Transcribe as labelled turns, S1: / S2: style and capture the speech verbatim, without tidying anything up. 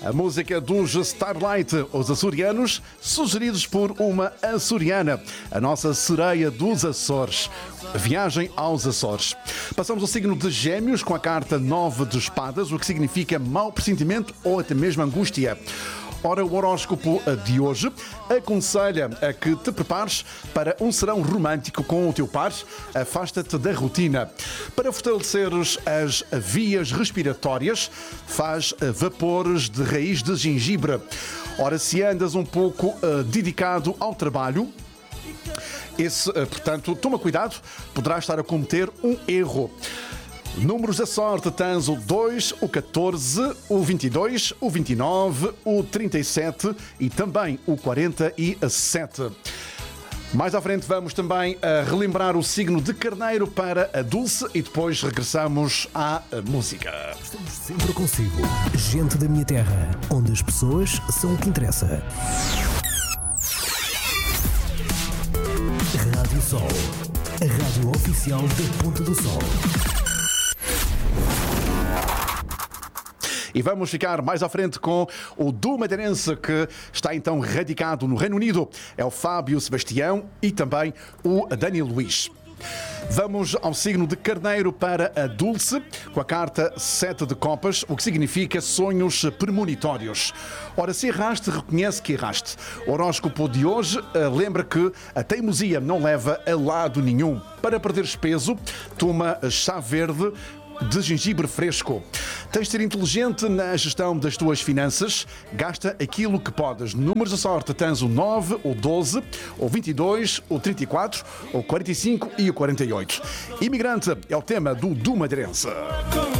S1: A música dos Starlight, os açorianos, sugeridos por uma açoriana, a nossa sereia dos Açores. Viagem aos Açores. Passamos ao signo de Gêmeos com a carta nove de espadas, o que significa mau pressentimento ou até mesmo angústia. Ora, o horóscopo de hoje aconselha a que te prepares para um serão romântico com o teu par. Afasta-te da rotina. Para fortaleceres as vias respiratórias, faz vapores de raiz de gengibre. Ora, se andas um pouco uh, dedicado ao trabalho, esse, uh, portanto, toma cuidado, poderás estar a cometer um erro. Números da sorte: tens o dois, o catorze, o vinte e dois, o vinte e nove, o trinta e sete e também o quarenta e sete. Mais à frente vamos também a relembrar o signo de Carneiro para a Dulce e depois regressamos à música.
S2: Estamos sempre consigo. Gente da minha terra, onde as pessoas são o que interessa. Rádio Sol, a rádio oficial da Ponta do Sol.
S1: E vamos ficar mais à frente com o do madeirense, que está então radicado no Reino Unido. É o Fábio Sebastião e também o Daniel Luís. Vamos ao signo de Carneiro para a Dulce, com a carta sete de copas, o que significa sonhos premonitórios. Ora, se erraste, reconhece que erraste. O horóscopo de hoje lembra que a teimosia não leva a lado nenhum. Para perderes peso, toma chá verde de gengibre fresco. Tens de ser inteligente na gestão das tuas finanças. Gasta aquilo que podes. Números da sorte: tens o nove, o doze, o vinte e dois, o trinta e quatro, o quarenta e cinco e o quarenta e oito. Imigrante é o tema do do madeirense.